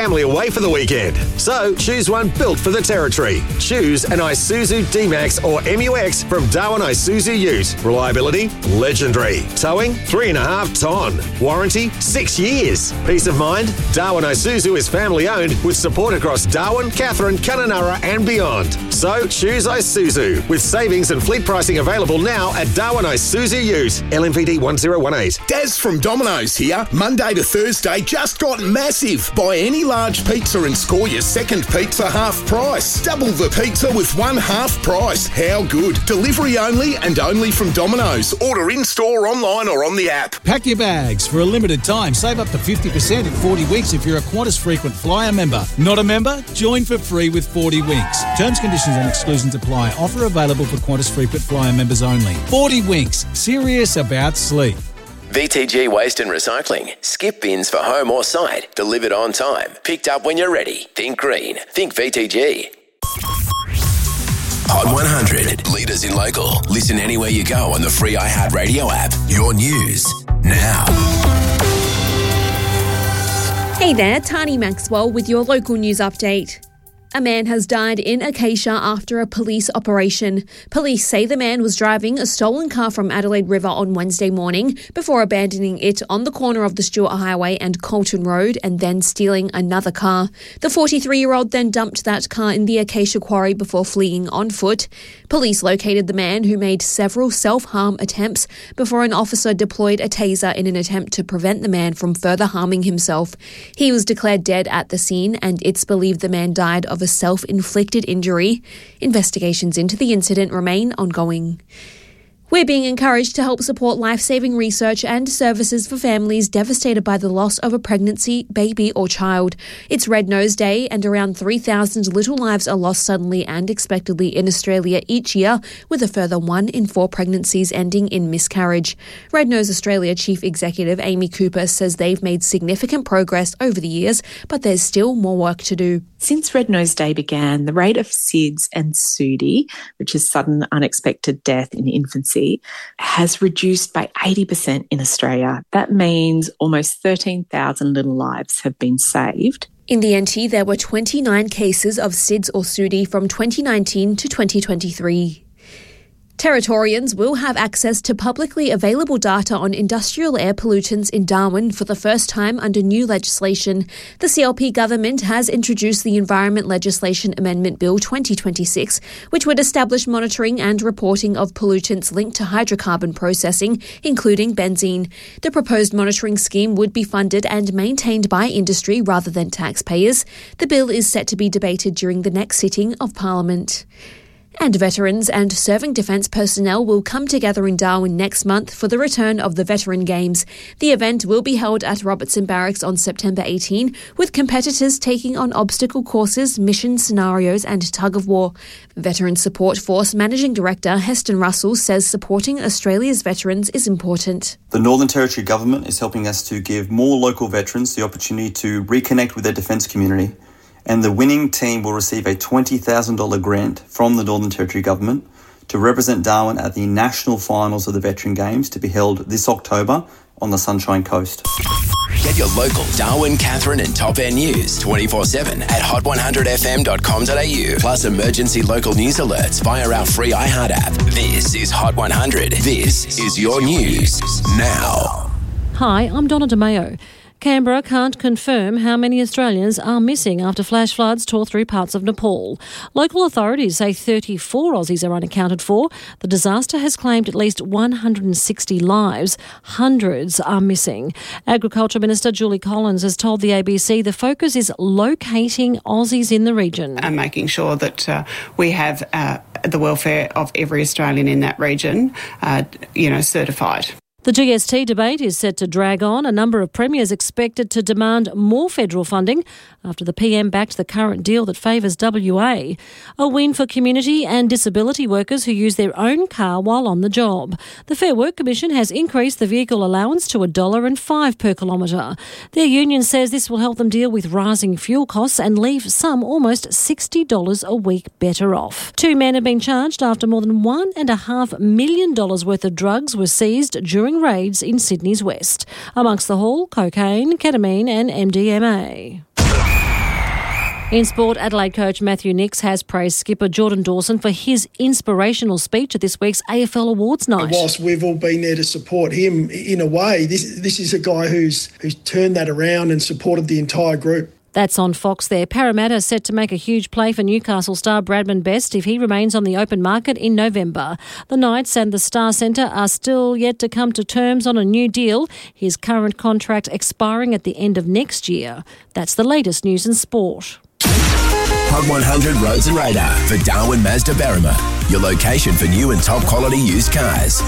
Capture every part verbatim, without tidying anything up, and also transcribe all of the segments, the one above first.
family away for the weekend. So choose one built for the territory. Choose an Isuzu D-Max or M U X from Darwin Isuzu Ute. Reliability, legendary. Towing, three and a half ton. Warranty, six years. Peace of mind, Darwin Isuzu is family owned with support across Darwin, Katherine, Kununurra and beyond. So choose Isuzu with savings and fleet pricing available now at Darwin Isuzu Ute. L M V D one zero one eight. Daz from Domino's here. Monday to Thursday just got massive. Buy any large pizza and score your second pizza half price. Double the pizza with one half price. How good? Delivery only and only from Domino's. Order in-store, online or on the app. Pack your bags. For a limited time, save up to fifty percent in forty winks if you're a Qantas Frequent Flyer member. Not a member? Join for free with forty winks. Terms, conditions and exclusions apply. Offer available for Qantas Frequent Flyer members only. forty winks. Serious about sleep. V T G Waste and Recycling. Skip bins for home or site. Delivered on time. Picked up when you're ready. Think green. Think V T G. Hot one hundred. Leaders in local. Listen anywhere you go on the free iHeartRadio app. Your news now. Hey there, Tani Maxwell with your local news update. A man has died in Acacia after a police operation. Police say the man was driving a stolen car from Adelaide River on Wednesday morning before abandoning it on the corner of the Stuart Highway and Colton Road and then stealing another car. The forty-three-year-old then dumped that car in the Acacia quarry before fleeing on foot. Police located the man, who made several self-harm attempts before an officer deployed a taser in an attempt to prevent the man from further harming himself. He was declared dead at the scene, and it's believed the man died of a self-inflicted injury. Investigations into the incident remain ongoing. We're being encouraged to help support life-saving research and services for families devastated by the loss of a pregnancy, baby or child. It's Red Nose Day, and around three thousand little lives are lost suddenly and expectedly in Australia each year, with a further one in four pregnancies ending in miscarriage. Red Nose Australia Chief Executive Amy Cooper says they've made significant progress over the years, but there's still more work to do. Since Red Nose Day began, the rate of S I D S and S U D I, which is sudden unexpected death in infancy, has reduced by eighty percent in Australia. That means almost thirteen thousand little lives have been saved. In the N T, there were twenty-nine cases of S I D S or S U D I from twenty nineteen to twenty twenty-three. Territorians will have access to publicly available data on industrial air pollutants in Darwin for the first time under new legislation. The C L P government has introduced the Environment Legislation Amendment Bill twenty twenty-six, which would establish monitoring and reporting of pollutants linked to hydrocarbon processing, including benzene. The proposed monitoring scheme would be funded and maintained by industry rather than taxpayers. The bill is set to be debated during the next sitting of Parliament. And veterans and serving defence personnel will come together in Darwin next month for the return of the Veteran Games. The event will be held at Robertson Barracks on September eighteenth, with competitors taking on obstacle courses, mission scenarios and tug-of-war. Veteran Support Force Managing Director Heston Russell says supporting Australia's veterans is important. The Northern Territory Government is helping us to give more local veterans the opportunity to reconnect with their defence community, and the winning team will receive a twenty thousand dollars grant from the Northern Territory Government to represent Darwin at the national finals of the Veteran Games to be held this October on the Sunshine Coast. Get your local Darwin, Katherine and Top Air news twenty-four seven at hot one hundred f m dot com dot a u, plus emergency local news alerts via our free iHeart app. This is Hot one hundred. This is your news now. Hi, I'm Donna DeMayo. Canberra can't confirm how many Australians are missing after flash floods tore through parts of Nepal. Local authorities say thirty-four Aussies are unaccounted for. The disaster has claimed at least one hundred sixty lives. Hundreds are missing. Agriculture Minister Julie Collins has told the A B C the focus is locating Aussies in the region. And making sure that uh, we have uh, the welfare of every Australian in that region, uh, you know, certified. The G S T debate is set to drag on. A number of premiers expected to demand more federal funding after the P M backed the current deal that favours W A. A win for community and disability workers who use their own car while on the job. The Fair Work Commission has increased the vehicle allowance to one dollar and five per kilometre. Their union says this will help them deal with rising fuel costs and leave some almost sixty dollars a week better off. Two men have been charged after more than one point five million dollars worth of drugs were seized during raids in Sydney's west. Amongst the haul, cocaine, ketamine and M D M A. In sport, Adelaide coach Matthew Nicks has praised skipper Jordan Dawson for his inspirational speech at this week's A F L Awards night. Whilst we've all been there to support him, in a way, this this is a guy who's who's turned that around and supported the entire group. That's on Fox there. Parramatta is set to make a huge play for Newcastle star Bradman Best if he remains on the open market in November. The Knights and the Star Centre are still yet to come to terms on a new deal, his current contract expiring at the end of next year. That's the latest news in sport. Hot one hundred Roads and Radar for Darwin Mazda Berrima, your location for new and top quality used cars.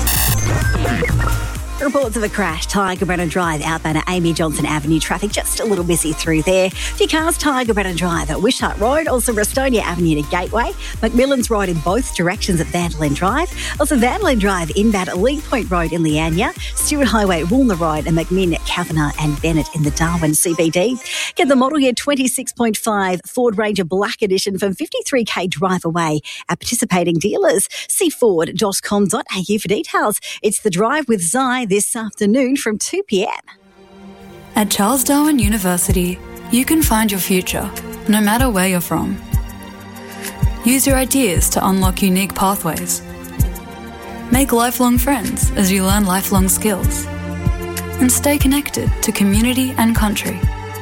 Reports of a crash, Tiger Brennan Drive, outbound at Amy Johnson Avenue. Traffic just a little busy through there. A few cars, Tiger Brennan Drive at Wishart Road, also Restonia Avenue to Gateway. McMillan's Road in both directions at Vandalen Drive. Also Vandalen Drive inbound at Lee Point Road in Leanya. Stewart Highway at Woolner Road and McMinn at Kavanagh and Bennett in the Darwin C B D. Get the model year twenty-six point five Ford Ranger Black Edition from fifty-three k drive away at participating dealers. See ford dot com dot a u for details. It's the Drive with Zai this afternoon from two p m. At Charles Darwin University, you can find your future, no matter where you're from. Use your ideas to unlock unique pathways. Make lifelong friends as you learn lifelong skills. And stay connected to community and country.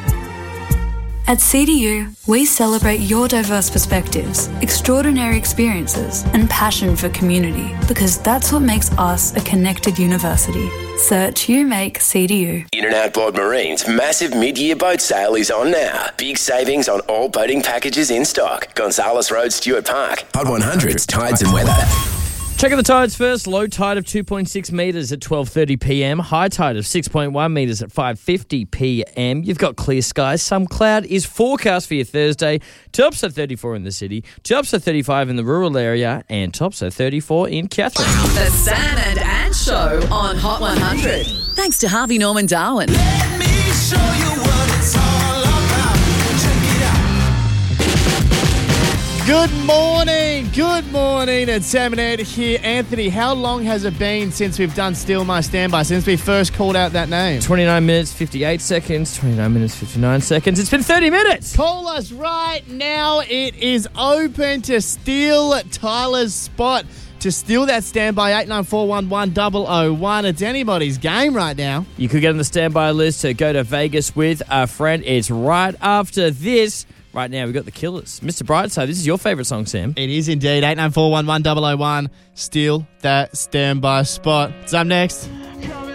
At C D U, we celebrate your diverse perspectives, extraordinary experiences, and passion for community, because that's what makes us a connected university. Search You Make C D U. In and Outboard Marine's massive mid-year boat sale is on now. Big savings on all boating packages in stock. Gonzales Road, Stuart Park. Hot one hundred's Tides and Weather. Checking the tides first. Low tide of two point six metres at twelve thirty p m. High tide of six point one metres at five fifty p m. You've got clear skies. Some cloud is forecast for your Thursday. Tops at thirty-four in the city. Tops at thirty-five in the rural area. And tops at thirty-four in Katherine. The Sam and Ann Show on Hot one hundred. Thanks to Harvey Norman Darwin. Let me show you what it's all about. Check it out. Good morning, good morning. It's Sam and Ed here. Anthony, how long has it been since we've done Steal My Standby, since we first called out that name? twenty-nine minutes, fifty-eight seconds. twenty-nine minutes, fifty-nine seconds. It's been thirty minutes. Call us right now. It is open to steal Tyler's spot. To steal that standby, eight nine four one one zero zero one. It's anybody's game right now. You could get on the standby list to go to Vegas with a friend. It's right after this. Right now, we've got the Killers. Mister Brightside, this is your favourite song, Sam. It is indeed. eight nine four one one zero zero one. Steal that standby spot. It's up next.